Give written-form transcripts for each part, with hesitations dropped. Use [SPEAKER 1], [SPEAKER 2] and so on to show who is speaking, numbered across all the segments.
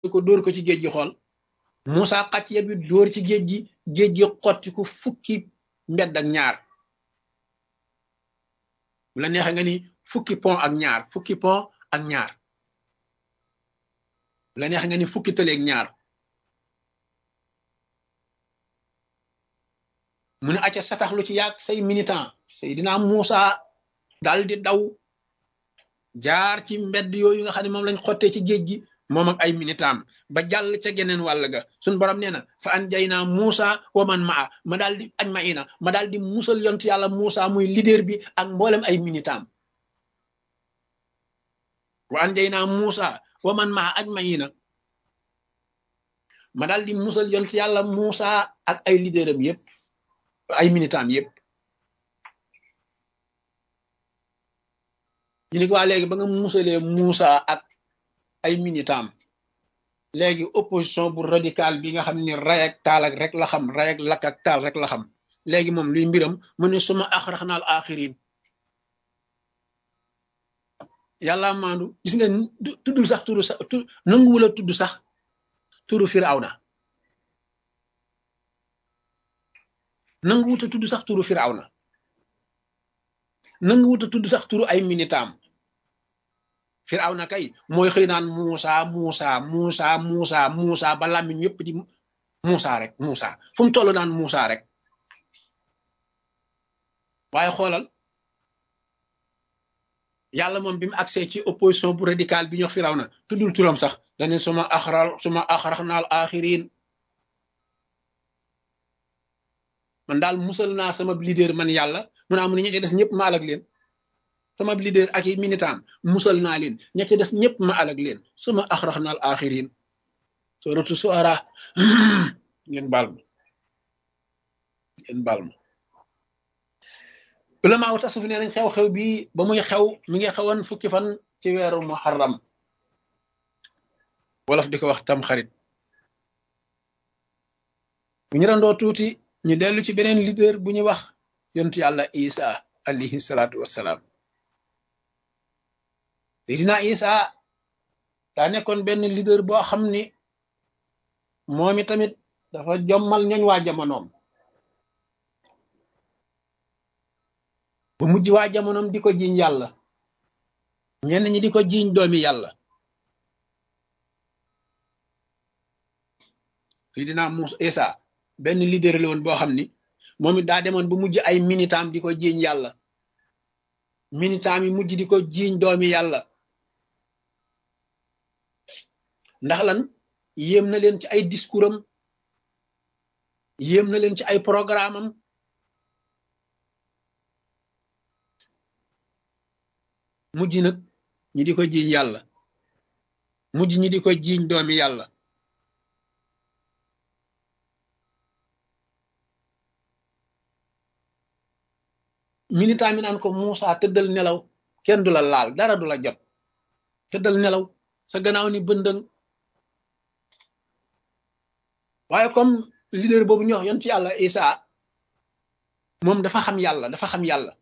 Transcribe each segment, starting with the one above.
[SPEAKER 1] ko dóor ko ci géej gi xool Moussa xàcc yet bi dóor ci géej gi xotti ko fukki mbedd ak ñaar bu la neexee nga ni fukki pont ak ñaar bu la neexee nga ni fukki tëleeg ñaar mu ne acca satax lu ci yàgg say militant Seydina Moussa dal di daw jaar ci mbedd yooyu nga xam ne moom lañ xottee ci géej gi moom ak ay militant ba jàll ca geneen wàll ga suñ borom nee na fa an jay naa Moussa wa man maa ma daal di añ ma ina ma daal di musal yontu yàlla Moussa muy leader bi ak mboolem ay militant wa an jay naa Moussa wa man maa añ ma ina ma daal di musal yontu yàlla Moussa ak ay leaderam yëpp ay militant yëpp ñu ne ko waa léegi ba nga musalee Moussa ak ay militant léegi opposition bu radical bi nga xam ni ray ak taal ak rek la xam ray ak lakk ak taal rek la xam léegi moom luy mbiram mu ne suma axraxnaal axirin yàlla maandu gis nga tuddul sax turu sax nanguwula tudd sax turu Firawna nanguwuta tudd sax turu Firawna nanguwuta tudd sax turu ay militant Firawna kay mooy xëy naan Moussa ba làmmiñ yëpp di Moussa rek Moussa fu mu toll naan Moussa rek waaye xoolal yàlla moom bi mu accès ci opposition bu radical bi ñox Firawna tuddul turam sax dane suma axraxnaal axirin man daal musal naa sama leader man yàlla mu naa mu ne ñi ci des ñëpp ma alag leen sama leader ak i militant musal naa leen ña ca des ñëpp ma alag leen suma axraxnaal axirin suratu Suara ngeen baal ma ulama wu tasawuf nee nañ xew-xew bi ba muy xew mi ngi xewoon fukki fan ci weeru muharram wolof di ko wax tam xarit bu ñu randoo tuuti ñu dellu ci beneen leader bu ñuy wax yontu yàlla Isa alayhi salaatu wassalaam Seydina Isa daa nekkoon benn leader boo xam ni moom i tamit dafa jommal ñooñ waa jamonoom ba mujj waa jamonoom di ko jiiñ yàlla ñenn ñi di ko jiiñ doomi yàlla Seydina Muusa Isa benn leader la woon boo xam ni moom it daa demoon ba mujj ay militant di ko jiiñ yàlla militant yi mujj di ko jiiñ doomi yàlla ndax lan yéem na leen ci ay discours am yéem na leen ci ay programme am mujj nag ñi di ko jiiñ yàlla mujj ñi di ko jiiñ doomi yàlla militant mi naan ko Moussa tëddal nelaw kenn du la laal dara du la jot tëddal nelaw sa gannaaw ni bëndëng waaye comme leader boobu ñu wax yoon ci yàlla Isa moom dafa xam yàlla dafa xam yàlla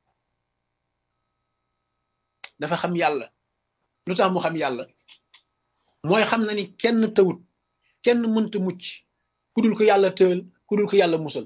[SPEAKER 1] lu tax mu xam yàlla mooy xam na ni kenn tawut kenn mënta mucc ku dul ko yàlla tëël ku dul ko yàlla musal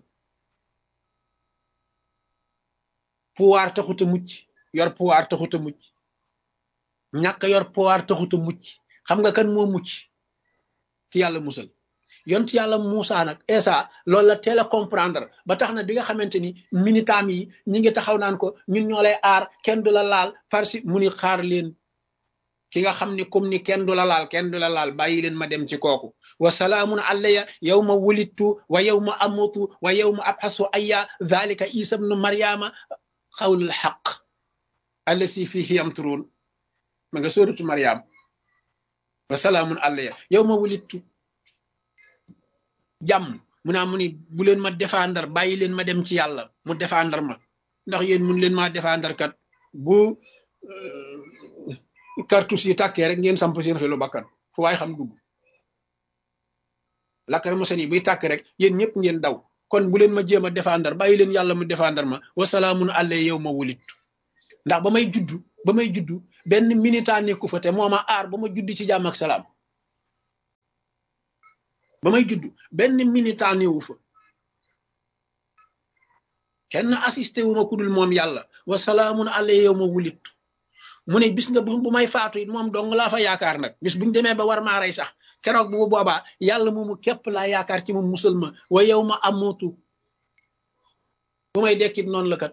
[SPEAKER 1] pouvoir taxut a mucc yor pouvoir taxut a mucc ñàkk yor pouvoir taxut a mucc xam nga kan moo mucc ki yàlla musal yont yàlla Moussa nag Isa loolu la teel a comprendre ba tax na bi nga xamante ni militant yi ñi ngi taxaw naan ko ñun ñoo lay aar kenn du la laal farsi mu ni xaar leen ki nga xam ni comme ni kenn du la laal bàyyi leen ma dem ci kooku wa salaamun alayya yawma wulidtu wa yawma amutu wa yawma abxasu ayya dhalika isa bnu maryama xawlul xaq allasi fihi yamturun ma nga sóoratu Maryam wa salaamun alayya yawma wulidtu jàmm mu naa mu ni bu leen ma défendre bàyyi leen ma dem ci yàlla mu défendre ma ndax yéen mun leen maa défendre kat bu cartouche yi tàkkee rek ngeen samp seen xelu bakkan fu waay xam dugg lacrymogène yi buy tàkk rek yéen ñëpp ngeen daw kon bu leen ma jéem a défendre bàyyi leen yàlla mu défendre ma wasalaamun alayya yow ma wulittu ndax ba may juddu benn militant nekku fa te moo ma aar ba ma judd ci jàmm ak salaam ba may judd benn militant néewu fa kenn assisté wu ma ku dul moom yàlla wa salaamun alayya yawma wulidtu mu ne bis nga bu may faatu it moom dong laa fa yaakaar nag bis buñu demee ba war maa rey sax keroog bu boobaa yàlla moomu képp laa yaakaar ci moom musal ma wa yawma amutu bu may dekkit noonu la kat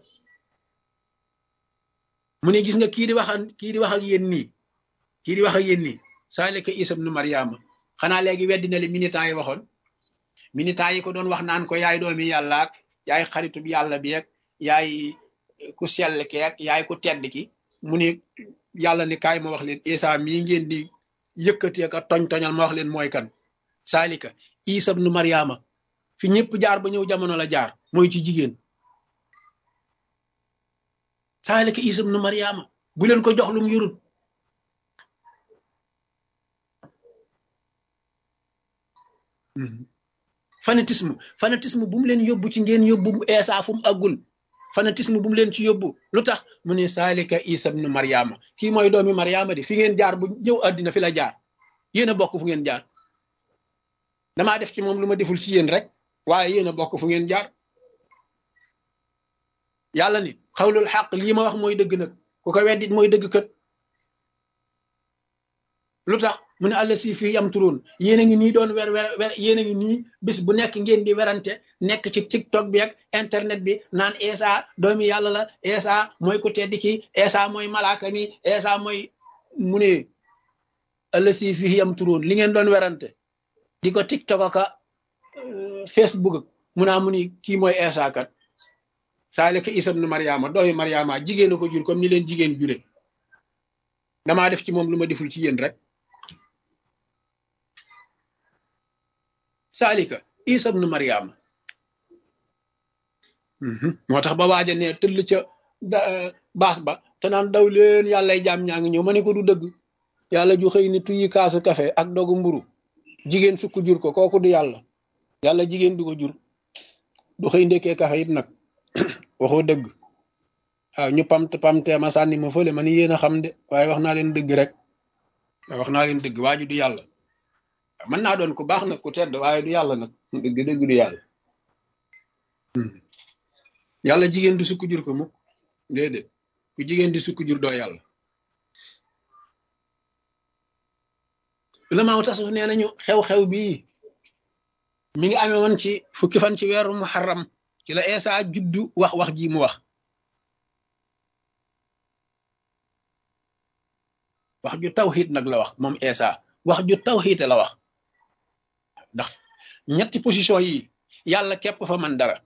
[SPEAKER 1] mu ne gis nga kii di wax ak yéen nii kii di wax ak yéen nii saalika Isa ibnu Maryama xanaa léegi weddi na li militant yi waxoon militant yi ko doon wax naan ko yaay doomi yàlla ak yaay xaritu bi yàlla bi ak yaay ku sell ki ak yaay ku tedd ki mu ne yàlla ni kaay ma wax leen Isa mii ngeen di yëkkati ak toñ-toñal ma wax leen mooy kan saalika Isa ibnu Maryama fi ñëpp jaar ba ñëw jamono la jaar mooy ci jigéen saalika Isa ibnu Maryama bu leen ko jox lum yurut fanatisme bu mu leen yóbbu ci ngeen yóbbu Isa fu mu àggul fanatisme bu mu leen ci yóbbu lu tax mu ne saalika Isa ibnu Maryama kii mooy doomi Maryama de fi ngeen jaar bu ñëw àddina fi la jaar yéen a bokk fu ngeen jaar damaa def ci moom lu ma deful ci yéen rek waaye yéen a bokk fu ngeen jaar yàlla ni xawlul xaq lii ma wax mooy dëgg nag ku ko weddit mooy dëgg kat lu tax mu ne àll si fii yam turoon yéen a ngi nii doon wer yéen a ngi nii bis bu nekk ngeen di werante nekk ci TikTok bi ak internet bi naan Isa doomi yàlla la Isa mooy ku tedd ki Isa mooy malaaka mi Isa mooy mu ne àll si fii yam turoon li ngeen doon werante di ko TikTok aka Facebook mu naa mu ni kii mooy Isa kat saalika Isa ibnu Maryama doomi Maryama jigéen a ko jur comme ni leen jigéen jure damaa def ci moom lu ma deful ci yéen rek saalika Isa ibnu Maryama moo tax ba waaja ne tëll ca baas ba te naan daw leen yàllay jaam ñaa ngi ñëw ma ne ko du dëgg yàlla ju xëy ni tuyi kaasu kafe ak dogu mburu jigéen sukk jur ko kooku du yàlla yàlla jigéen du ko jur du xëy ndekkee kafe it nag waxoo dëgg waaw ñu pamtee ma sànni ma fële ma ni yéen a xam de waaye wax naa leen dëgg rek wax naa leen dëgg waaju du yàlla mën naa doon ku baax nag ku tedd waaye du yàlla nag dëgg dëgg du yàlla yàlla jigéen du sukk jur ko mukk déedéet ku jigéen di sukk jur doo yàlla ulamaaw tasawuf nee nañu xew-xew bii mi ngi amee woon ci fukki fan ci weeru muharram ci la Isa juddu wax ji mu wax wax ju tawxiid nag la wax moom Isa wax ju tawxiid la wax ndax ñetti position yi yàlla képp fa mën dara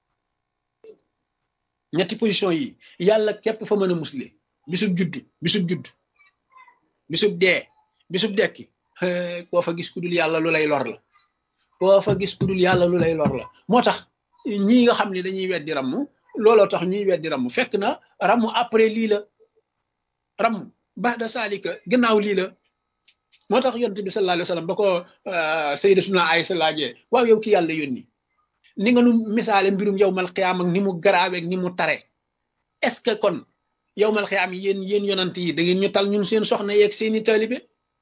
[SPEAKER 1] ñetti position yi yàlla képp fa mën a musle bisub juddu bisub dee bisub dekki koo fa gis ku dul yàlla lu lay lor la koo fa gis ku dul yàlla lu lay lor la moo tax ñii nga xam ne dañuy weddi ramm looloo tax ñuy weddi ramm fekk na ramm après lii la ramm ba'da saalika gannaaw lii la moo tax yonent bi sallallahu alayhi wa sallam ba ko sayyidatuna Aysa laajee waaw yow ki yàlla yónni ni nga nu misaale mbirum yawmal qiyaam ak ni mu garaaweeg ni mu tare est-ce que kon yawmal qiyaam yi yéen yonant yi da ngeen ñu tal ñun seen soxna yeeg seeni taalibe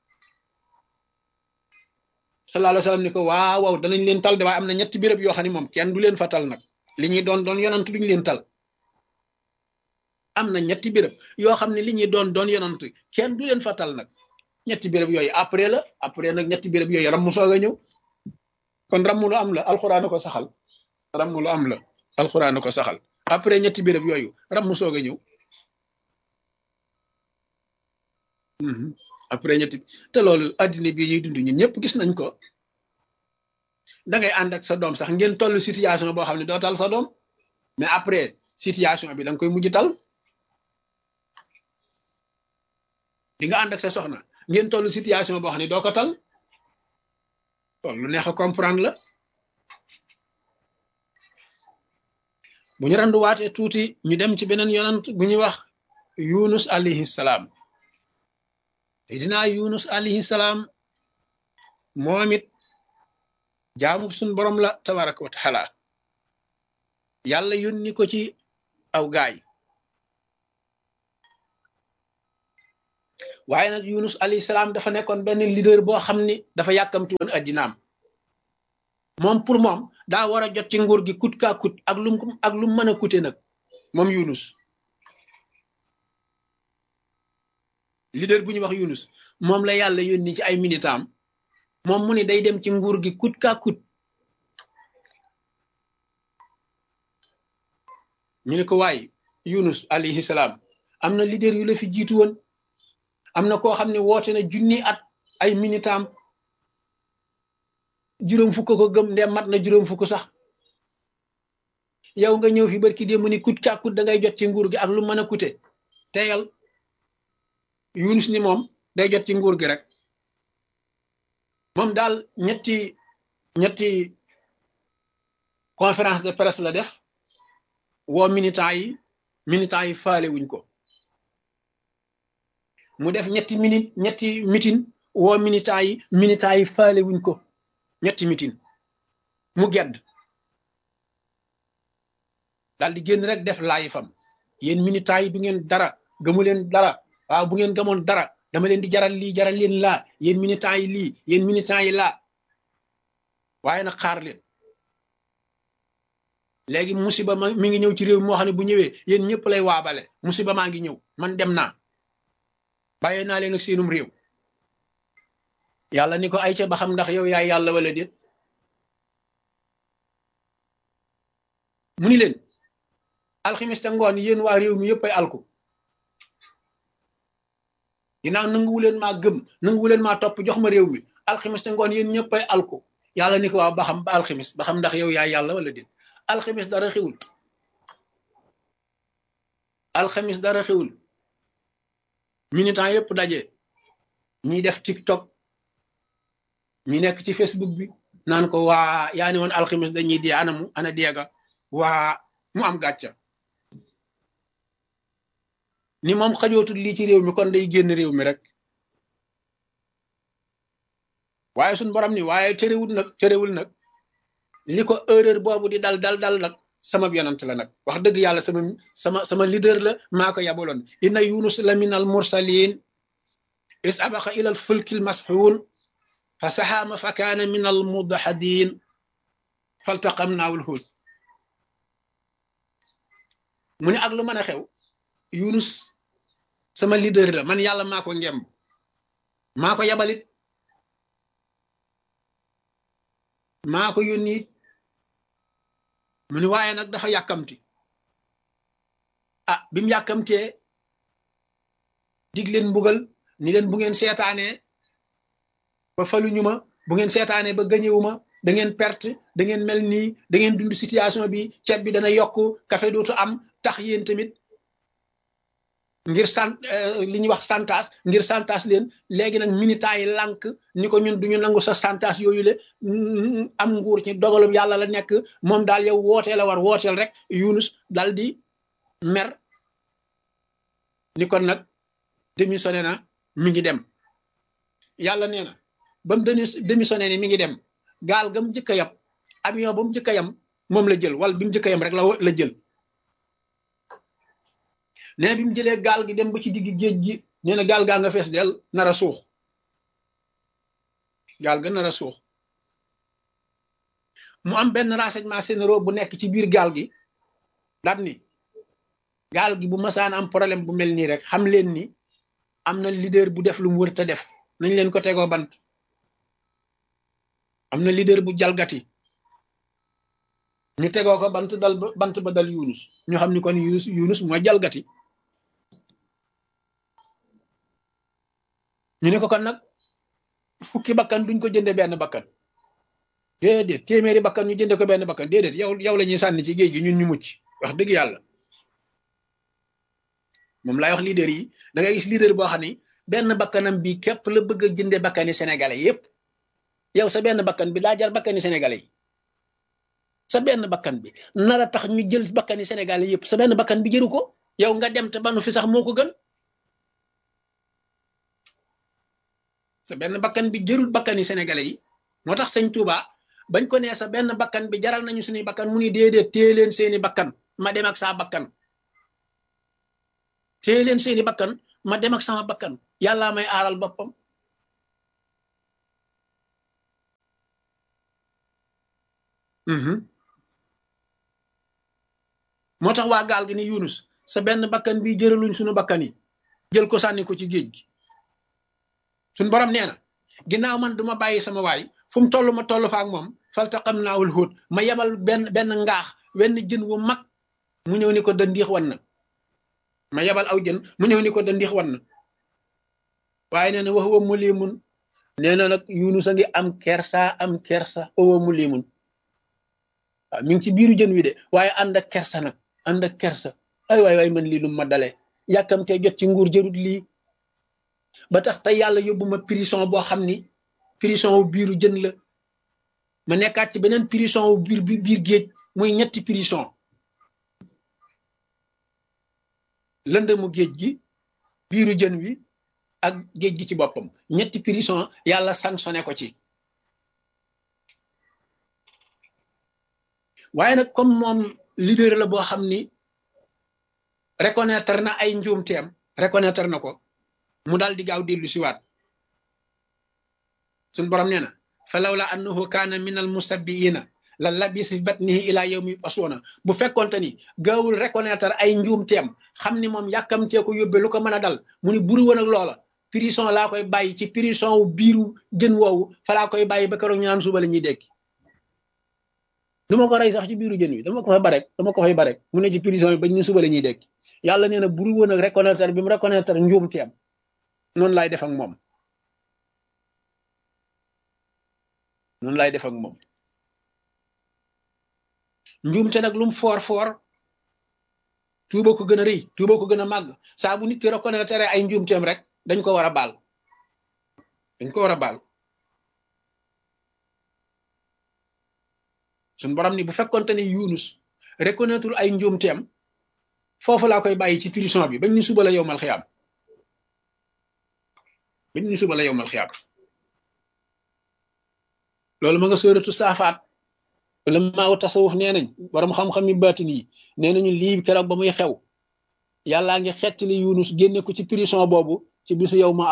[SPEAKER 1] sallallahu alayhi wa sallam ni ko waaw waaw danañ leen tal de waaye am na ñetti béréb yoo xam ne moom kenn du leen fa tal nag li ñuy doon yonant duñu leen tal am na ñetti béréb yoo xam ne li ñuy doon yonant kenn du leen fa tal nag ñetti béréb yooyu après nag ñetti béréb yooyu rammu soog a ñëw kon rammu lu am la alxuraan ko saxal rammu lu am la alxuraan ko saxal après ñetti béréb yooyu rammu soog a ñëw après ñetti te loolu addina bii ñuy dund ñun ñëpp gis nañ ko da ngay ànd ak sa doom sax ngeen toll situation boo xam ne doo tal sa doom mais après situation bi da nga koy mujj tal di nga ànd ak sa soxna ngeen toll situation boo xam ne doo ko tal loolu lu neex a comprendre la bu ñu randuwaatee tuuti ñu dem ci beneen yonant bu ñuy wax Yunus alayhi salaam Seydina Yunus alayhi salaam moom it jaamu suñ borom la tabaraka wa taala yàlla yónni ko ci aw gaay waaye nag Yunus alayhi salaam dafa nekkoon benn leader boo xam ni dafa yàkkamti woon addinaam moom pour moom daa war a jot ci nguur gi kut kaa kut ak lu mën a kute nag moom Yunus leader bu ñuy wax Yunus moom la yàlla yónni ci ay militam moom mu ni day dem ci nguur gi kut kaa kut ñu ne ko waay Yunus alayhi salaam am na leader yu la fi jiitu woon am na koo xam ne woote na junni at ay militam juróom fukk ko gëm ndem mat na juróom fukk sax yow nga ñëw fi barki démb ni kut kaa kut da ngay jot ci nguur gi ak lu mën a kute teyal Yunus ni moom day jot ci nguur gi rek moom daal ñetti conférence de presse la def woo militants yi faale wuñ ko mu def ñetti meeting woo militants yi faale wuñ ko ñetti meeting mu gedd daal di génn rek def laay fam yéen militants yi du ngeen dara gëmu leen dara waaw bu ngeen gëmoon dara dama leen di jaral lii jaral leen laa yéen militants yi lii yéen militants yi laa waaye nag xaar leen léegi musiba mi ngi ñëw ci réew moo xam ne bu ñëwee yéen ñëpp lay waabale musiba maa ngi ñëw man dem naa bàyyee naa leen ak seenum réew yàlla ni ko ay ca ba xam ndax yow yaay yàlla wala déet mu ni leen alxames te ngoon yéen waa réew mi yëpp ay alku ginnaaw nanguwu leen maa gëm nanguwu leen maa topp jox ma réew mi alxames te ngoon yéen ñëpp ay alku yàlla ni ko waaw ba xam ba alxames ba xam ndax yow yaay yàlla wala déet alxames dara xewul alxames dara xewul militant yëpp daje ñiy def TikTok ñi nekk ci Facebook bi naan ko waa yaa ni woon alxames dañuy dee ana deega waa mu am gàcca ni moom xajootul lii ci réew mi kon day génn réew mi rek waaye suñ borom ni waaye terewul nag li ko erreur boobu di dal nag sama yonant la nag wax dëgg yàlla sama leader la maa ko yabaloon inna yunus la min al mursalin is abaqa ila al fulki al masxuun fa saxaama fa kaana min al mudahadin faltaqamnaahu al huut mu ne ak lu mën a xew Yunus sama leader la man yàlla maa ko ngemb maa ko yabalit maa ko yónni mu ne waaye nag dafa yàkkamti bi mu yàkkamtee dig leen mbugal ni leen bu ngeen seetaanee ba faluñu ma bu ngeen seetaanee ba gañewu ma da ngeen perte da ngeen mel nii da ngeen dund situation bi ceeb bi dana yokk café dootu am tax yéen tamit ngir li ñuy wax santas ngir santas leen léegi nag militants yi lànk ni ko ñun duñu nangu sa santas yooyu le am nguur ci dogalum yàlla la nekk moom daal yow wooteel a war wooteel rek Yunus dal di mer ni kon nag démissionné na mi ngi dem yàlla nee na ba mu démissionné ni mi ngi dem gaal ga mu njëkk a yab avion ba mu njëkk a yam moom la jël wala bi mu njëkk a yam rek la jël nee bi mu jëlee gaal gi dem ba ci digg géej gi nee na gaal gaa nga fees del nar a suux gaal ga nar a suux mu am benn renseignement généraux bu nekk ci biir gaal gi daat ni gaal gi bu masaan am problème bu mel nii rek xam leen ni am na leader bu def lu mu wër te def nañ leen ko tegoo bant am na leader bu jalgati ñu tegoo ko bant ba dal Yunus ñu xam ni kon Yunus mooy jalgati ñu ne ko kon nag fukki bakkan duñ ko jënde benn bakkan déedéet téeméeri bakkan ñu jënde ko benn bakkan déedéet yow la ñuy sànni ci géej gi ñun ñu mucc wax dëgg yàlla moom laay wax leader yi da ngay gis leader boo xam ni benn bakkanam bi képp la bëgg a jënde bakkani sénégalais yépp yow sa benn bakkan bi daa jar bakkani sénégalais yi sa benn bakkan bi nar a tax ñu jël bakkani sénégalais yépp sa benn bakkan bi jëru ko yow nga dem te banu fi sax moo ko gën sa benn bakkan bi jërul bakkani sénégalais yi moo tax sëñ Touba bañ ko nee sa benn bakkan bi jaral nañu suñuy bakkan mu ni déedéet téye leen seeni bakkan ma dem ak saa bakkan téye leen seeni bakkan ma dem ak sama bakkan yàllaa may aaral boppam moo tax waa gaal gi ni Yunus sa benn bakkan bi jëraluñ suñu bakkan yi jël ko sànni ko ci géej gi suñ borom nee na ginnaaw man duma bàyyi sama waay fu mu toll ma toll fa ak moom faltaqam naawul xóot ma yebal benn ngaax wenn jën wu mag mu ñëw ni ko dandiix wan na ma yebal aw jën mu ñëw ni ko dandiix wan na waaye nee na wax wa mulimun nee na nag Yunus a ngi am kersa wa mulimun waaw mi ngi ci biiru jën wi de waaye ànd ak kersa nag ànd ak kersa ay waay man lii lu ma dalee yàkkamtee jot ci nguur jërut lii ba tax tey yàlla yóbbu ma prison boo xam ni prison wu biiru jën la ma nekkaat ci beneen prison wu biir géej muy ñetti prison lëndëmu géej gi biiru jën wi ak géej gi ci boppam ñetti prison yàlla sanctionné ko ci waaye nag comme moom leader la boo xam ni reconnaître na ay njuumteem reconnaître na ko mu daal di gaaw dellu siwaat suñ borom nee na fa lawla annahu kaana min al musabbiina la labisa fi batnihi ila yawmi yub'asuuna bu fekkonte ni gaawul reconnaître ay njuumteem xam ni moom yàkkamtee ko yóbbe lu ko mën a dal mu ni buru woon ak loola prison laa koy bàyyi ci prison wu biiru jën woowu fa laa koy bàyyi ba keroog ñu naan suba la ñuy dekki du ma ko rey sax ci biiru jën wi dama ko fay barek mu ne ci prison yi bañ ne suba la ñuy dekki yàlla nee na buru woon ak reconnaître bi mu reconnaître njuumteem noonu laay def ak moom njuumte nag lum foor tuuba ko gën a rëy tuuba ko gën a màgg saa bu nit ki reconnaître ay njuumteem rek dañ ko war a baal suñ borom ni bu fekkonte ni Yunus reconnaître ay njuumteem foofu laa koy bàyyi ci prison bi bañ ni suba la yowmal xiyaam loolu ma nga sóoratu saafaat wala maaw tasawuf nee nañ borom xam-xam yi baatin yi nee nañu lii keroog ba muy xew yàllaa ngi xettali Yunus génne ko ci prison boobu ci bisu yow ma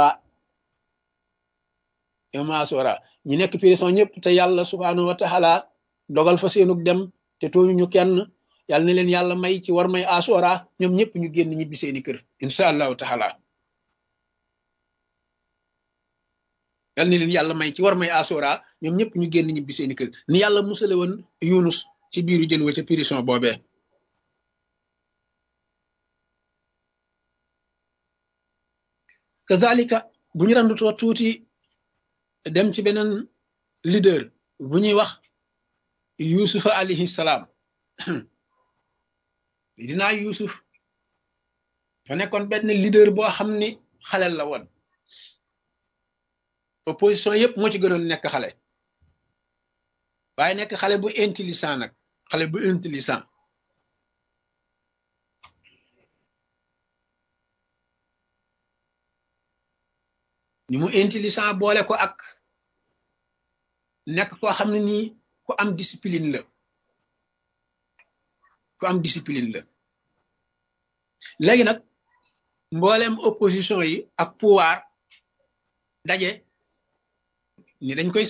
[SPEAKER 1] asura ñi nekk prison ñëpp te yàlla subhaanahu wa taala dogal fa seenug dem te tooñuñu kenn yàlla ne leen yàlla may ci war may asura ñoom ñëpp ñu génn ñibbi seeni kër insha allahu taala yàlla ne leen yàlla may ci war may asura ñoom ñëpp ñu génn ñibbi seeni kër ni yàlla musale woon Yunus ci biiru jën wa ca prison boobee kazalika bu ñu randutoo tuuti dem ci beneen leader bu ñuy wax Yusufa alayhi salaam dinaa Yusuf dafa nekkoon benn leader boo xam ni xaleel la woon opposition yëpp moo ci gënoon nekk xale waaye nekk xale bu intelligent nag xale bu intelligent ni mu intelligent boole ko ak nekk koo xam ne nii ku am discipline la léegi nag mboolem opposition yi ak pouvoir daje ni dañ koy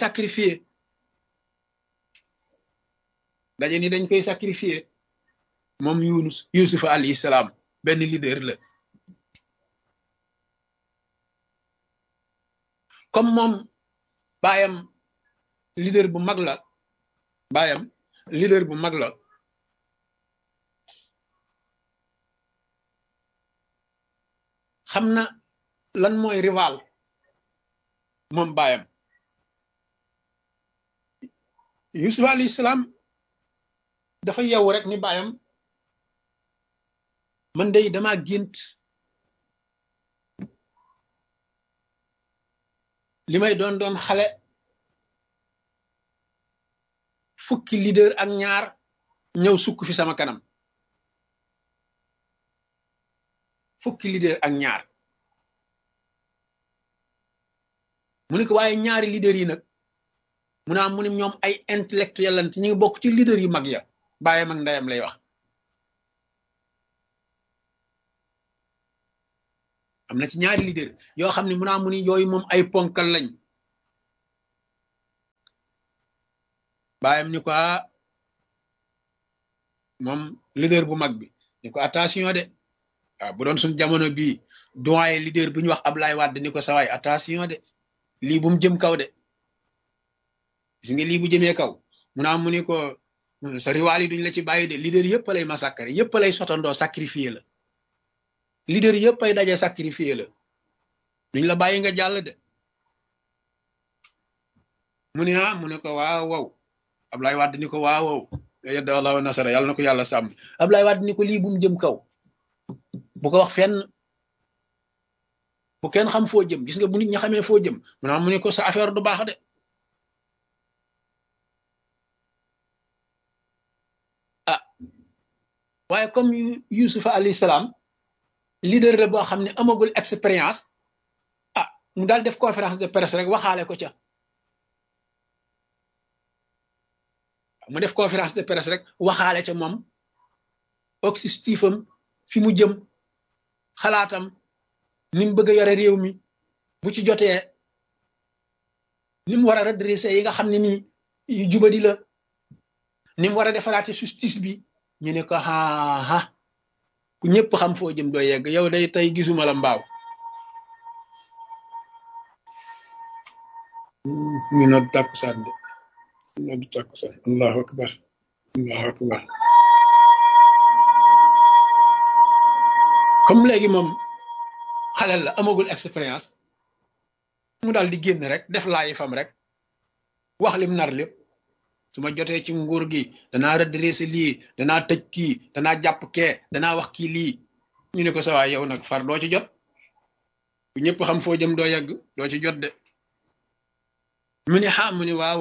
[SPEAKER 1] sacrifier moom Yusufa alayhi salaam benn leader la comme moom baayam leader bu mag la xam na lan mooy rival moom baayam Yusuf alayhi salaam dafa yeewu rek ni baayam man day dama gént li may doon xale fukki leader ak ñaar ñëw sukk fi sama kanam fukki leader ak ñaar mu ne ko waaye ñaari leader yi nag mu ne ñoom ay intellectuel lan te ñu ngi bokk ci leader yu mag ya baayam ak ndeyam lay wax am na ci ñaari leader yoo xam ne mu ni yooyu moom ay ponkal lañ bàyyam ni ko moom leader bu mag bi ni ko attention de waaw bu doon suñ jamono bii doyen leader bu ñu wax Ablaye Wade ni ko sawaay attention de lii bu mu jëm kaw de gis nga lii bu jëmee kaw mu ni ko sa riwaal yi duñ la ci bàyyi de leader yëpp lay massacrer yëpp lay sotandoo sacrifier la leader yëpp ay daje sacrifier la duñ la bàyyi nga jàll de mu ne ko waaw wow Ablaye Wade ni ko waaw wow yedda Allahu nasara yàlla na ko yàlla sàmm Ablaye Wade ni ko lii bu mu jëm kaw bu ko wax fenn bu kenn xam foo jëm gis nga bu nit ñi xamee foo jëm mu ne ko sa affaire du baax de waaye comme Yusufa alayhi salaam leader la boo xam ne amagul expérience mu daal def conférence de presse rek waxaale ko ca mu def conférence de presse rek waxaale ca moom objectifam fi mu jëm xalaatam ni mu bëgg a yore réew mi bu ci jotee ni mu war a redresser yi nga xam ne nii yu jubadi la ni mu war a defaraate justice bi ñu ne ko ku ñëpp xam foo jëm doo yegg yow day tey gisuma la mbaaw ñu nodd tàkkusaan de nodd tàkkusaan allahu akbar allahu akbar comme léegi moom xalel la amagul expérience mu daal di génn rek def laayi fam rek wax lim nar lépp su ma jotee ci nguur gi danaa redresser lii danaa tëj kii danaa jàpp kee danaa wax kii lii ñu ne ko sawaay yow nag far doo ci jot bu ñëpp xam foo jëm doo yegg doo ci jot de mu ni waaw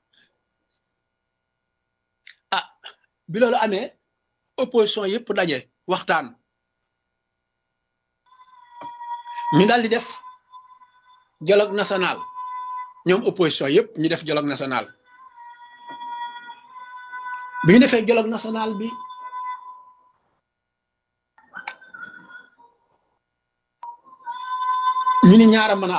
[SPEAKER 1] bi loolu amee opposition yëpp daje waxtaan ñu daal di def dialogue national ñoom opposition yëpp ñu def dialogue national bi ñu defee dialogue national bi ñu ni ñaara mën a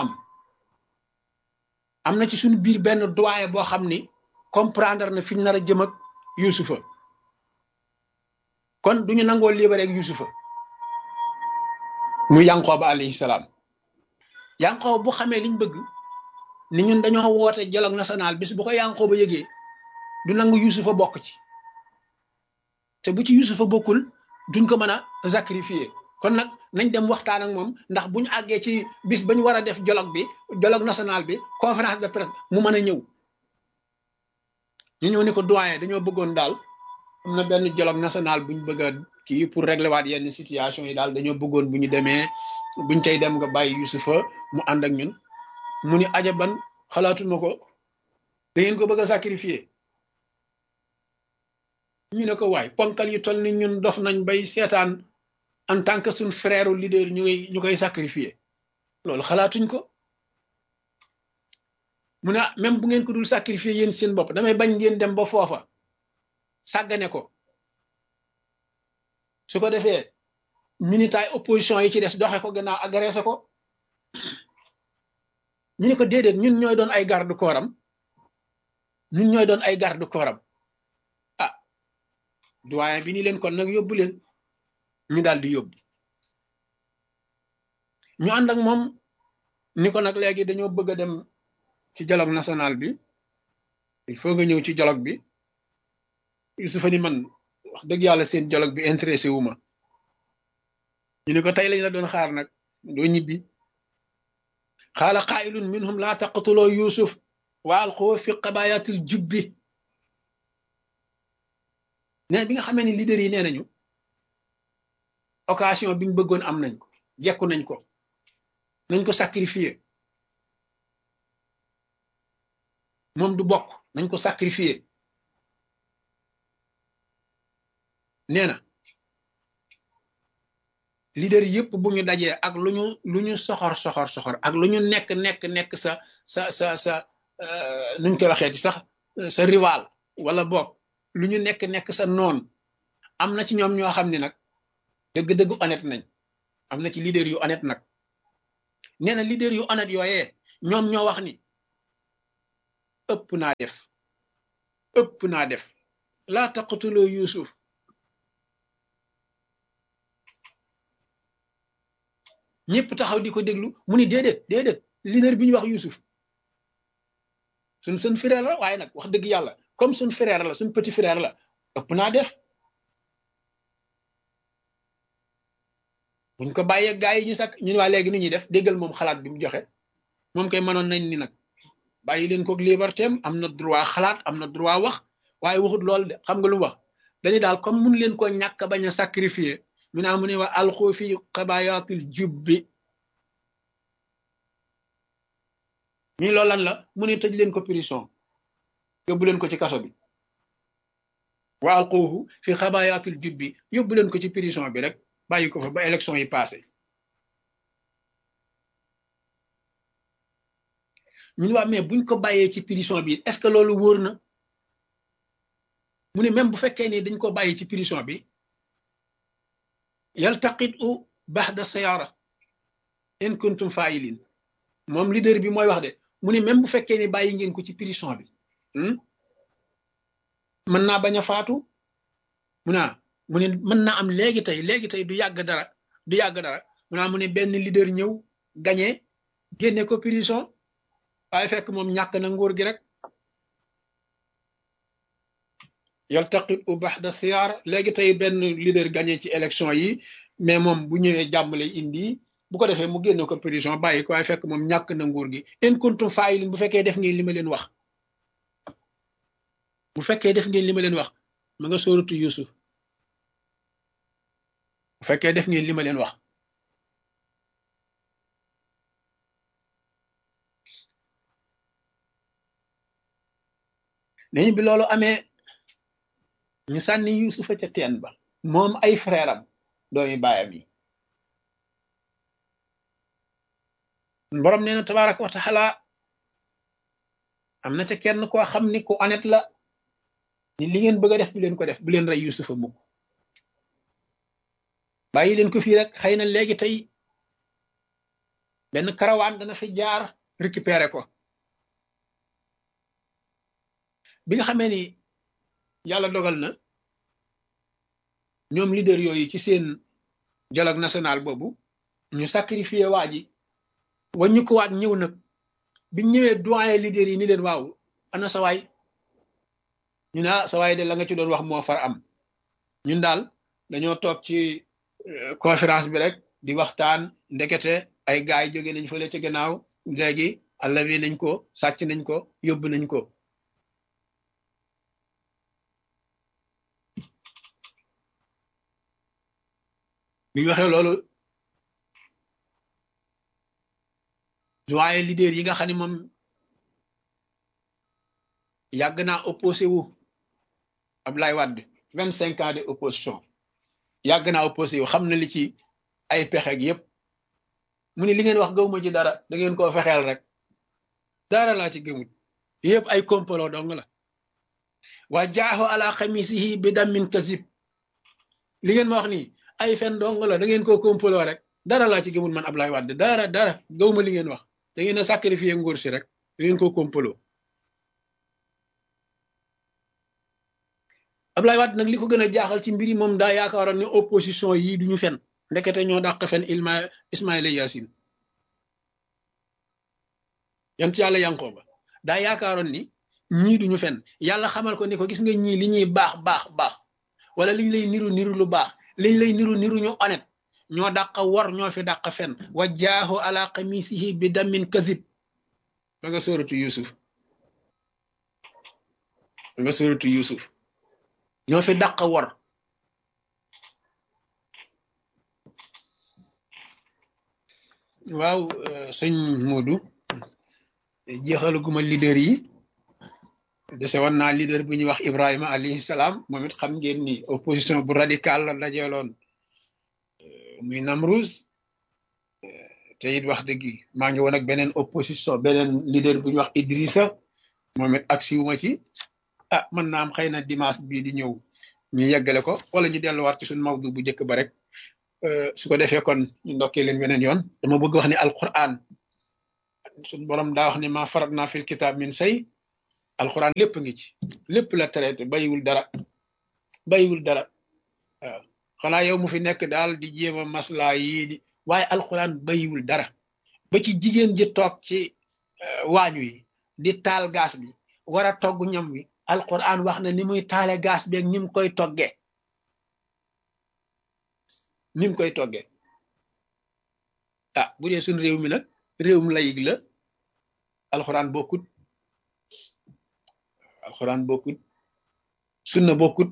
[SPEAKER 1] am na ci suñu biir benn doyen boo xam ni comprendre na fi ñu nar a jëm ak Yusufa kon duñu nangoo libéré ak Yusufa mu Yanqooba alayhi salaam Yanqooba bu xamee liñ bëgg ni ñun dañoo woote dialogue national bis bu ko Yanqooba yëgee du nangu Yusufa bokk ci te bu ci Yusufa bokkul duñ ko mën a sacrifier kon nag nañ dem waxtaan ak moom ndax bu ñu àggee ci bis ba ñu war a def dialogue national bi conférence de presse mu mën a ñëw ñu ñëw ni ko doyen dañoo bëggoon daal am na benn dialogue national bu ñu bëgg a kii pour régler waat yenn situation yi daal dañoo bëggoon bu ñu demee buñ tey dem nga bàyyi Yusufa mu ànd ak ñun mu ni ajaban xalaatuma ko da ngeen ko bëgg a sacrifier ñu ne ko waay ponkal yu toll ni ñun dof nañ bay seetaan en tant que suñ frère leader ñu koy sacrifier loolu xalaatuñ ko mu ne même bu ngeen ko dul sacrifier yéen seen bopp damay bañ ngeen dem ba foofa sàggane ko su ko defee militaay opposition yi ci des doxe ko gannaaw agressé ko ñu ne ko déedéet ñun ñooy doon ay garde corps am ñun ñooy doon ay garde corps am doyen bi ni leen kon nag yóbbu leen ñu daal di yóbbu ñu ànd ak moom ni ko nag léegi dañoo bëgg a dem ci dialogue national bi il faut nga ñëw ci dialogue bi Yusufa ni man wax dëgg yàlla seen dialogue bi intéressé wu ma ñu ne ko tey lañ la doon xaar nag doo ñibbi xaala qaa'ilun minhum laa taqtuloo Yusuf wa alquuhu fi qabayatil jubbi ne bi nga xamee ni leader yi nee nañu occasion bi ñu bëggoon am nañ ko jekku nañ ko sacrifier moom du bokk nañ ko sacrifier nee na leader yëpp bu ñu dajee ak lu ñu soxor ak lu ñu nekk sa nuñ koy waxeeti sax sa rival wala bokk lu ñu nekk sa noon am na ci ñoom ñoo xam ne nag dëgg-dëgg honnête nañ am na ci leader yu honnête nag nee na leader yu honnête yooyee ñoom ñoo wax ni ëpp naa def ëpp naa def laa taqtuloo Yuusuf ñëpp taxaw di ko déglu mu ni déedéet leader bi ñu wax Yuusuf suñ frère la waaye nag wax dëgg yàlla comme suñ frère la suñ petit frère la ëpp naa def buñ ko bàyyee gaa yi ñu sakk ñun waa léegi ni ñuy def déggal moom xalaat bi mu joxe moom kay mënoon nañ ni nag bàyyi leen koog liberté am na droit xalaat am na droit wax waaye waxut loolu de xam nga lu mu wax dañu daal comme mun leen ko ñàkk bañ a sacrifier mu naa mu ne wa alxu fi xabayaatul jubbi ñii loolu lan la mu ne tëj leen ko prison yóbbu leen ko ci kaso bi wa alxuhu fi xabayaatul jubbi yóbbu leen ko ci prison bi rek bàyyi ko fa ba élection yi passé ñu ne waa mais buñ ko bàyyee ci prison bi est-ce que loolu wóor na mu ne même bu fekkee ni dañ ko bàyyi ci prison bi yaltaqit u baxda sayara in kuntum failin moom leader bi mooy wax de mu ne même bu fekkee ni bàyyi ngeen ko ci prison bi mën naa bañ a faatu mu ne mën naa am léegi tey du yàgg dara mu ne benn leader ñëw gañe génne ko prison waaye fekk moom ñàkk na nguur gi rek yaltaqit u baxda siyaara léegi tey benn leader gagné ci élection yi mais moom bu ñëwee jàmm lay indi bu ko defee mu génne ko prison bàyyi ko waaye fekk moom ñàkk na nguur gi in kuntum faa'ilin bu fekkee def ngeen li ma leen wax ma nga sóoratu Yuusuf bu fekkee def ngeen li ma leen wax nañu bi loolu amee ñu sànni Yuusufa ca teen ba moom ay frère am doomi baayam yi borom nee na tabaaraka wa taala am na ca kenn koo xam ni ku honnête la ni li ngeen bëgg a def bu leen ko def bu leen rey Yuusufa mukk bàyyi leen ko fii rek xëy na léegi tey benn karawaan dana fi jaar récupérer ko bi nga xamee ni yàlla dogal na ñoom leader yooyu ci seen dialogue national boobu ñu sacrifier waa ji wañu ko waat ñëw nag biñ ñëwee doyen leader yi ni leen waaw ana sawaay ñu ne sawaay de la nga ci doon wax moo far am ñun daal dañoo toog ci conférence bi rek di waxtaan ndekete ay gaay jóge nañ fële ci gannaaw léegi allawi nañ ko sàcc nañ ko yóbbu nañ ko bi ñu waxee loolu waaye leader yi nga xam ne moom yàgg naa opposé wu Abdoulaye Wade 25 ans de opposition yàgg naa opposé wu xam na li ci ay pexeeg yépp mu ne li ngeen wax gëwuma ci dara da ngeen koo fexeel rek dara laa ci gëmut yépp ay complot dong la wa jaahu ala xamisihi bi dammin kasib li ngeen ma wax nii ay fen dong la da ngeen koo complot rek dara laa ci gëmut man Abdoulaye Wade dara gëwuma li ngeen wax da ngeen a sacrifier nguur si rek da ngeen koo complot Abdoulaye Wade nag li ko gën a jaaxal ci mbiri moom daa yaakaaroon ne opposition yii duñu fen ndekete ñoo dàq fen Ismaïla Yaasin yant yàlla Yankooba daa yaakaaroon ni ñii duñu fen yàlla xamal ko ni ko gis nga ñii li ñuy baax wala liñ lay niru lu baax liñ lay niru ñu honnête ñoo dàq wor ñoo fi dàq fen wa jaahu ala qamisihi bi damin kadib ba nga sóoratu Yuusuf ñoo fi dàq wor waaw sëñ Modou jeexalaguma leader yi dese woon naa leader bu ñuy wax Ibrahima alayhi salaam moom it xam ngeen ni opposition bu radical la dajeeloon muy Namrouz te it wax dëgg maa ngi woon ak beneen opposition beneen leader bu ñuy wax Idrissa moom it ak siwuma ci mën naa am xëy na dimanche bii di ñëw ñu yeggale ko wala ñu delluwaat ci suñu mawdu bu njëkk ba rek su ko defee kon ñu ndokkee leen beneen yoon dama bëgg wax ni alquran suñu borom daa wax ni ma farat naa fil kitab min say alxuraan lépp ngi ci lépp la traité bayiwul dara waaw xanaa yow mu fi nekk daal di jéem a maslaa yii di waaye alxuraan bayiwul dara ba ci jigéen ji toog ci waañ wi di taal gaas bi war a togg ñam wi alxuraan wax na ni muy taale gaas bi ak ni mu koy toggee ni mu koy toggee ah bu dee suñ réew mi nag réewum layig la alxuraan bokkut sunna bokkut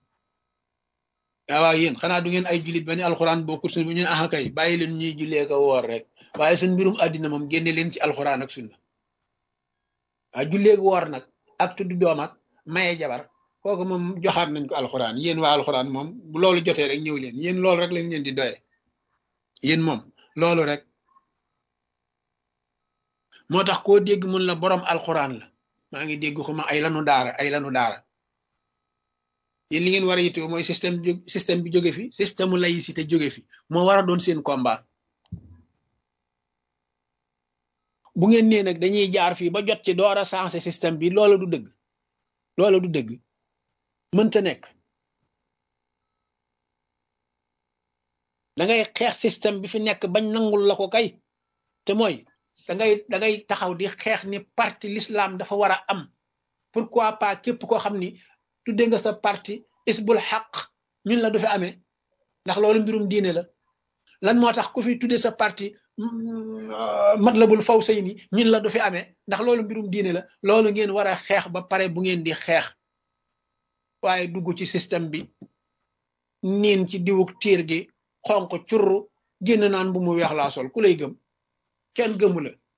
[SPEAKER 1] waaw yéen xanaa du ngeen ay jullit ba ni alxuraan bokkut suñ ñu ne kay bàyyi leen ñuy jullee ko woor rek waaye suñ mbirum àddina moom génne leen ci alxuraan ak sunna waaw jullee woor nag ak tudd doom ak maye jabar kooku moom joxaat nañ ko alxuraan yéen waa alxuraan moom bu loolu jotee rek ñëw leen yéen loolu rek lañ leen di doye yéen moom loolu rek moo tax koo dégg mun la borom alxuraan la maa ngi dégg xuma ay lanu daara yéen li ngeen war a yittewoo mooy système bi jóge fi système mu laïcité jóge fi moo war a doon seen combat bu ngeen nee nag dañuy jaar fii ba jot ci door a sensé système bi loolu du dëgg mënta nekk da ngay xeex système bi fi nekk bañ nangul la ko kay te mooy da ngay taxaw di xeex ni parti l'islam dafa war a am pourquoi pas képp koo xam ni tudde nga sa parti isbul xaq ñun la du fi amee ndax loolu mbirum diine la lan moo tax ku fi tudde sa parti matlabul fawsayni ñun la du fi amee ndax loolu mbirum diine la loolu ngeen war a xeex ba pare bu ngeen di xeex waaye dugg ci système bi niin ci diwuk tiir gi xonq curru génn naan bu mu weex laa sol ku lay gëm kenn gëmu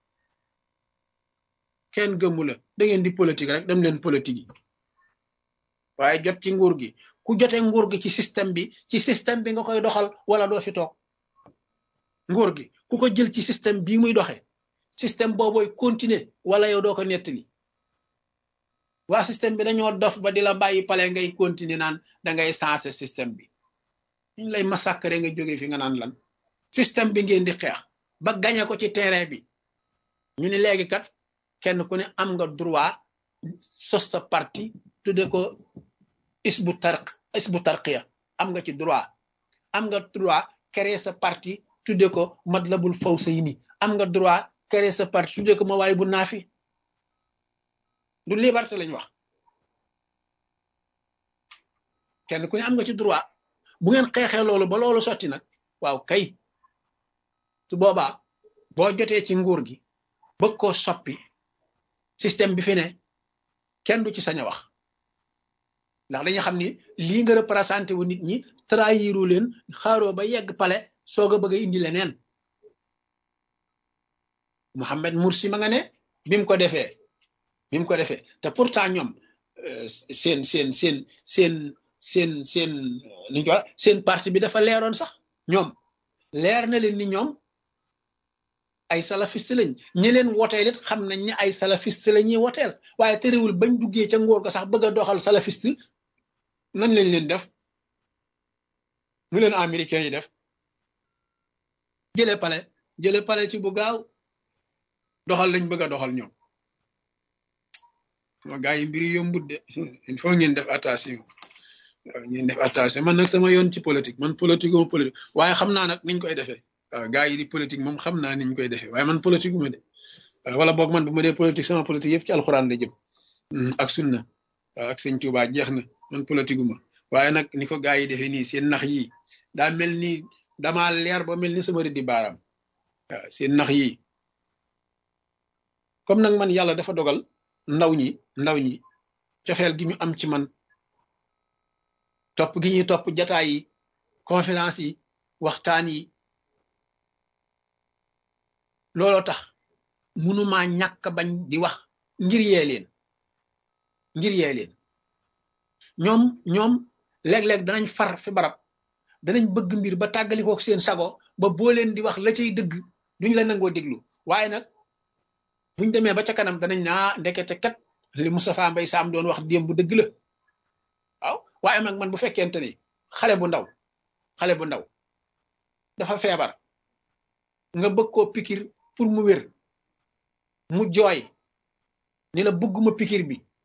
[SPEAKER 1] la da ngeen di politique rek dem leen politique yi waaye jot ci nguur gi ku jote nguur gi ci système bi nga koy doxal wala doo fi toog nguur gi ku ko jël ci système bii muy doxe système boobooy continuer wala yow doo ko nettali waa système bi dañoo dof ba di la bàyyi pale ngay continuer naan dangay sensé système bi ñu lay massacrer nga jóge fi nga naan lan système bi ngeen di xeex ba gañe ko ci terrain bi ñu ni léegi kat kenn ku ne am nga droit sos sa parti tudde ko isbu tarqiya am nga ci droit créer sa parti tudde ko matlabul fawsayni am nga droit créer sa parti tudde ko ma waay bu naafi du liberté lañ wax kenn ku ne am nga ci droit bu ngeen xeexee loolu ba loolu sotti nag waaw kay su boobaa boo jotee ci nguur gi bëgg koo soppi système bi fi ne kenn du ci sañ a wax ndax dañu xam ni lii nga représenté wu nit ñi trahiru leen xaaroo ba yegg pale soog a bëgg a indi leneen Mohamed Morsi ma nga ne bi mu ko defee te pourtant ñoom seen parti bi dafa leeroon sax ñoom leer na leen ni ñoom ay salafiste lañ ñi leen woteel it xam nañ ne ay salafiste la ñuy woteel waaye terewul bañ duggee ca ngóor ga sax bëgg a doxal salafiste nañ lañ leen def ñu leen américains yi def jële pale ci bu gaaw doxal lañ bëgg a doxal ñoom ma gaa yi mbiri yombut de il faut ngeen def attention man nag sama yoon ci politique man politique waaye xam naa nag niñ koy defee waaw gaa yi di politique moom xam naa niñ koy defee waaye man politique uma de wala boog man bu ma dee politique sama politique yëpp ci alxuraan la jëm ak sunna waaw ak sëñ Tuubaa jeex na man politique uma waaye nag ni ko gaa yi defee nii seen nax yi daa mel ni damaa leer ba mel ni sama rëddi baaraam waaw seen nax yi comme nag man yàlla dafa dogal ndaw ñi cofeel gi ñu am ci man topp gi ñuy topp jataay yi conférence yi waxtaan yi looloo tax mënumaa ñàkk bañ di wax ngir yee leen ñoom léeg-léeg danañ far fi barab danañ bëgg mbir ba tàggalikook seen sago ba boo leen di wax la cay dëgg duñ la nangoo déglu waaye nag buñ demee ba ca kanam danañ naa ndekete kat li Moustapha Mbaye Sam doon wax démb dëgg la waaw waaye nag man bu fekkente ni xale bu ndaw dafa feebar nga bëgg koo pikir pour mu wér mu jooy ni la bëgguma pikir bi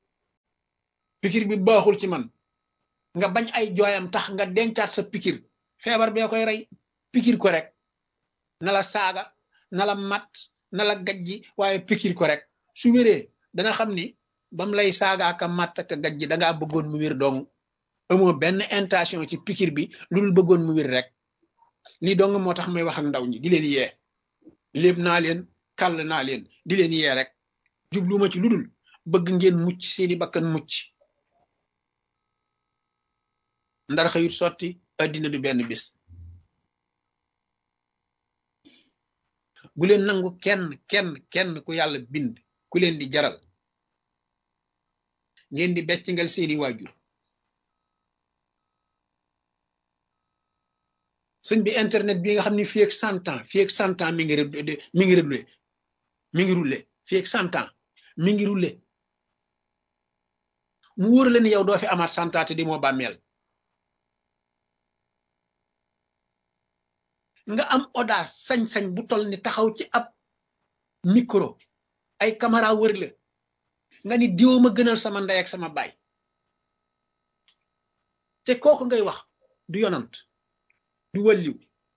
[SPEAKER 1] pikir bi baaxul ci man nga bañ ay jooyam tax nga dencaat sa pikir feebar bee koy rey pikir ko rek na la saaga na la mat na la gajji waaye pikir ko rek su wéree dana xam ni bam lay saaga aka mat aka gajji dangaa bëggoon mu wér dong amoo benn intention ci pikir bi lu dul bëggoon mu wér rek lii dong moo tax may wax ak ndaw ñi di leen yee léeb naa leen kàll naa leen di leen yee rek jubluma ci lu dul bëgg ngeen mucc seeni bakkan mucc ndar xëyut sotti addina du benn bis bu leen nangu kenn ku yàlla bind ku leen di jaral ngeen di beccingal seeni waajur sëñ bi internet bi nga xam ne fii ak 100 ans mi ngi roulé fii ak 100 ans mi ngi roulé mu wóor la ni yow doo fi amaat 100 ans te di moo bàmmeel nga am audace sañ-sañ bu toll ni taxaw ci ab micro ay caméra wër la nga ni diw ma gënal sama ndey ak sama baay te kooku ngay wax du yonant du wàlliw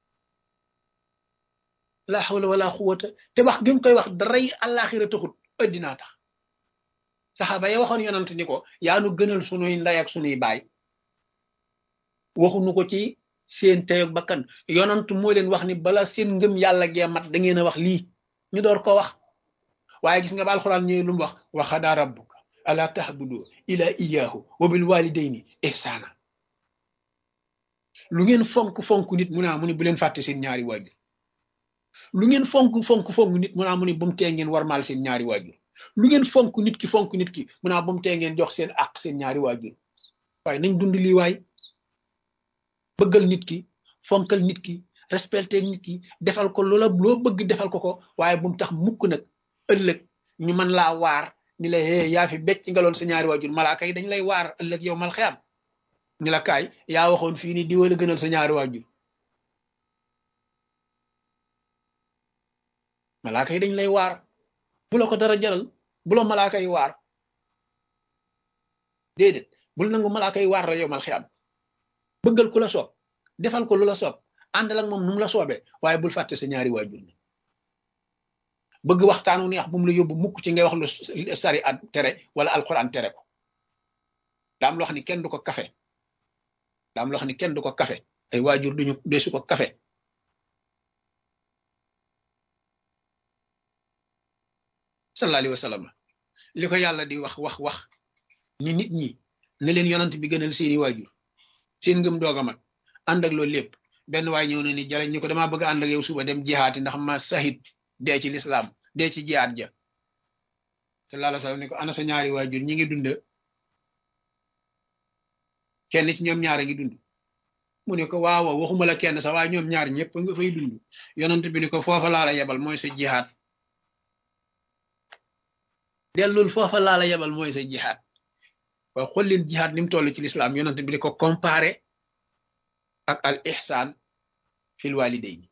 [SPEAKER 1] la hawla wala quwwata te wax gi mu koy wax daray àllaaxira taxut addinaa tax saxaaba ya waxoon yonant ni ko yaa nu gënal sunuy ndey ak sunuy baay waxuñu ko ci seen teyoog bakkan yonant moo leen wax ni bala seen ngëm yàlla gee mat da ngeen a wax lii ñu door ko wax waaye gis nga ba alxuraan ñëwee lu mu wax wa qadaa rabbuka alaa ta'budu ila iyyahu wa bil walidayni ihsana lu ngeen fonk nit mu naa mu ni bu leen fàtte seen ñaari waajur lu ngeen fonk nit mu naa mu ni bu mu tee ngeen warmaal seen ñaari waajur lu ngeen fonk nit ki mu naa bu mu tee ngeen jox seen àq seen ñaari waajur waaye nañ dund lii waay bëggal nit ki fonkal nit ki respecté nit ki defal ko loola loo bëgg defal ko waaye bu mu tax mukk nag ëllëg ñu mën laa waar ni la yaa fi becc nga loon sa ñaari waajur malaaka yi dañ lay waar ëllëg yow mal xiyam ni la kaay yaa waxoon fii ni diwa la gënal sa ñaari waajur malaaka yi dañ lay waar bu la ko dara jaral bu la malaaka yi waar déedéet bul nangu malaaka yi waar la yow mal xiyam bëggal ku la soob defal ko lu la soob àndal ak moom nu mu la soobee waaye bul fàtte sa ñaari waajur ni bëgg waxtaanu neex bu mu la yóbbu mukk ci ngay wax lu sari at tere wala alquran tere ko daam loo xam ni kenn du ko kafe daam loo xam ni kenn du ko kafe ay waajur duñu desu ko kafe sallallahu alayhi wa sallam li ko yàlla di wax ni nit ñi ne leen yonant bi gënal seeni waajur seen ngëm doog a mat ànd ak loolu lépp benn waay ñëw na ni jaleñ ñu ko damaa bëgg ànd ak yow suba dem jihaati ndax ma sahid dee ci lislaam dee ci jihaat ja sallallahu alayhi wa sallam ni ko ana sa ñaari waajur ñi ngi dund kenn ci ñoom ñaar a ngi dund mu ne ko waaw waxuma la kenn sax waaye ñoom ñaar ñëpp nga fay dund yonent bi ni ko foofa laa la yebal mooy sa jihaat dellul foofa laa la yebal mooy sa jihaat waaye xool leen jihaat ni mu toll ci lislaam yonent bi di ko comparé ak al ihsaan fil walidayni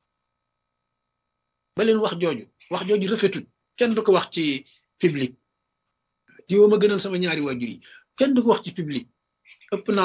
[SPEAKER 1] ba leen wax jooju rafetul kenn du ko wax ci public diwoo ma gënal sama ñaari waajur yi kenn du ko wax ci public ëpp naa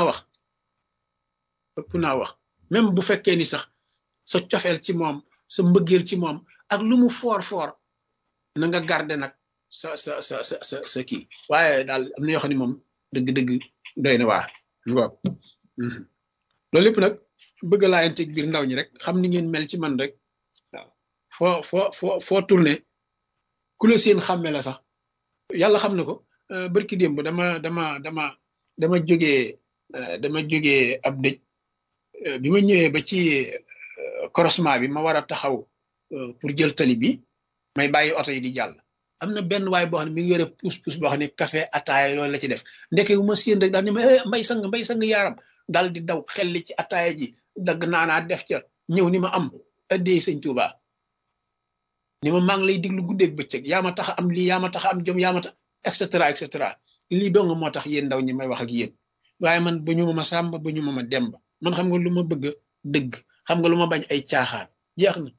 [SPEAKER 1] wax même bu fekkee ni sax sa cofeel ci moom sa mbëggeel ci moom ak lu mu foor na nga garder nag sa kii waaye daal am na yoo xam ne moom dëgg-dëgg doy na waar waaw loolu lépp nag bëgg laayanteeg biir ndaw ñi rek xam ni ngeen mel ci man rek waaw foo tourné ku la seen xàmme la sax yàlla xam na ko barki démb dama jógee ab dëj bi ma ñëwee ba ci croisement bi ma war a taxaw pour jël tali bi may bàyyi oto yi di jàll am na benn waay boo xam ne mi ngi yore pousse boo xam ne café ataaya loolu la ci def ndeke wu ma séen rek daal ni ma mbay sang yaaram daal di daw xelli ci ataaya ji dagg naanaa def ca ñëw ni ma am addee sëñ Tuuba ni ma maa ngi lay diglu guddeeg bëccëg yaa ma tax am lii yaa ma tax am jom yaa ma tax et cetera lii dong moo tax yéen ndaw ñi may wax ak yéen waaye man ba ñu ma sàmba ba ñu ma demba man xam nga lu ma bëgg dëgg xam nga lu ma bañ ay caaxaan jeex na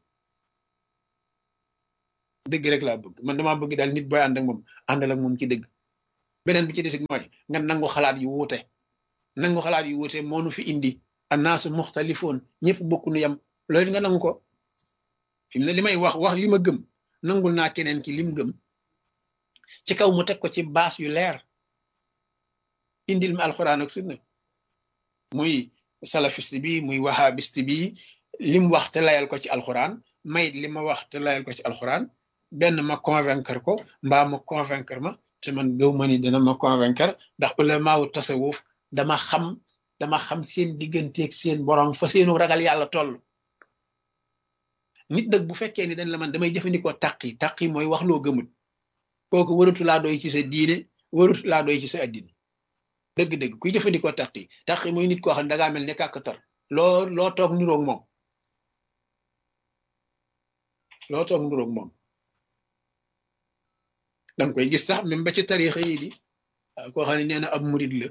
[SPEAKER 1] dëgg rek laa bëgg man damaa bëgg daal nit booy ànd ak moom àndal ak moom ci dëgg beneen bi ci desit mooy nga nangu xalaat yu wuute moo nu fi indi annaasu muxtalifoon ñëpp bokku nu yem loolu nga nangu ko fi mu ne li may wax li ma gëm nangul naa keneen ki lim gëm ci kaw mu teg ko ci baas yu leer indil ma alxuraan ak sunna muy salafiste bi muy wahabiste bi lim wax te layal ko ci alxuraan mayit li ma wax te layal ko ci alxuraan benn ma convaincre ko mbaa ma convaincre ma te man gëw ma ni dina ma convaincre ndax ulamaawu tasawuf dama xam seen digganteeg seen borom fa seenu ragal yàlla toll nit nag bu fekkee ni dañ la man damay jëfandikoo taqi mooy wax loo gëmut kooku waratu laa doy ci sa diine waratu laa doy ci sa addina dëgg-dëgg kuy jëfandikoo taqi mooy nit koo xam ne dangaa mel ne kàkkatar loo toog niroog moom danga koy gis sax même ba ci tarixa yi di koo xam ne nee na ab murid la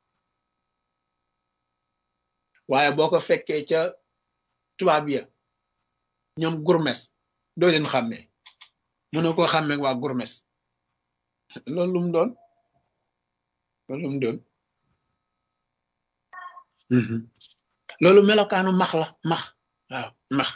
[SPEAKER 1] waaye boo ko fekkee ca tubaab ya ñoom gurmes doo leen xàmmee mënoo koo xàmmee waa gurmes loolu lu mu doon loolu melokaanu max la waaw max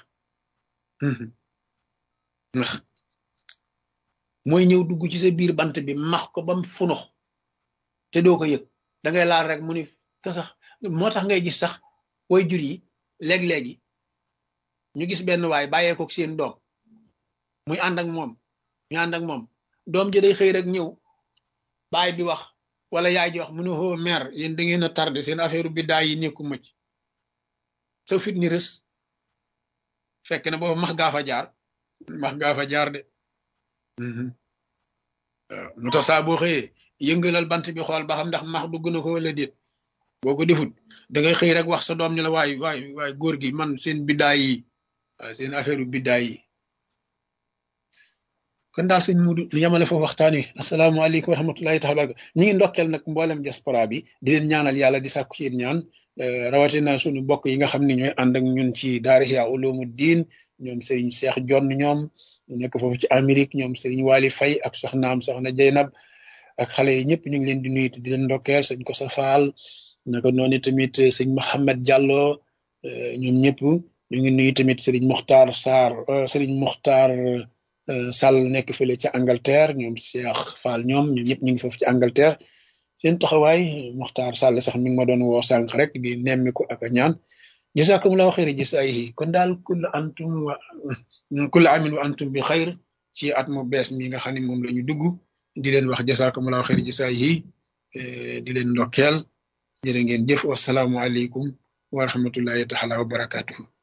[SPEAKER 1] mooy ñëw dugg ci sa biir bant bi max ko bam funux te doo ko yëg dangay laal rek mu ni te sax moo tax ngay gis sax way jur yi léeg-léegi ñu gis benn waay bàyyee ko seen doom muy ànd ak moom doom ji day xëy rek ñëw baay bi wax wala yaay ji wax mu ne hoo mère yéen da ngeen a tardé seen affaire biddaa yi nekku mëcc sa fit ni rës fekk na boobu max gaa fa jaar de waaw mu tax saa boo xëyee yëngalal bant bi xool ba xam ndax max dugg na ko wala déet boo ko defut da ngay xëy rek wax sa doom ñu la waay góor gi man seen biddaa yi waaw seen affaire biddaa yi kon daal sëñ Mudu ñu yemale foofu waxtaan wi asalaamaaleykum wa rahmatullahi taala baraka ñi ngi ndokkeel nag mboolem diaspora bi di leen ñaanal yàlla di sàkku ci ñaan rawatina suñu bokk yi nga xam ne ñooy ànd ak ñun ci daara Ihya Ulumuddin ñoom Serigne Cheikh Jonn ñoom nekk foofu ci Amérique ñoom Serigne Wali Faye ak soxna Jeynab ak xale yi ñëpp ñu ngi leen di nuyu di leen ndokkeel sëñ Kosa Fall naka noonu tamit sëñ Mohamed Diallo ñoom ñëpp ñu ngi nuyu tamit Serigne Mokhtar Sall nekk fële ca Angleterre ñoom Cheikh Fall ñoom ñëpp ñu ngi foofu ci Angleterre seen taxawaay Mokhtar Sall sax mi ngi ma doon woo sànq rek di nemmi ko ak a ñaan jazakumullahu xayri jasaayihi kon daal kullu amin wa antum bi xayr ci at mu bees mi nga xam ne moom la ñu dugg di leen wax jazakumullahu xayri jasaayihi di leen ndokkeel jërë ngeen jëf wasalaamualeykum wa rahmatullahi taala wa barakatuhu